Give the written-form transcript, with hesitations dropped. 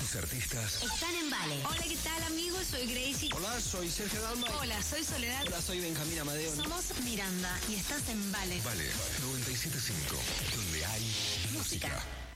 Los artistas están en Vale. Hola, ¿qué tal, amigos? Soy Gracie. Hola, soy Sergio Dalma. Hola, soy Soledad. Hola, soy Benjamín Amadeo. Somos Miranda y estás en Vale. Vale 97.5, donde hay música.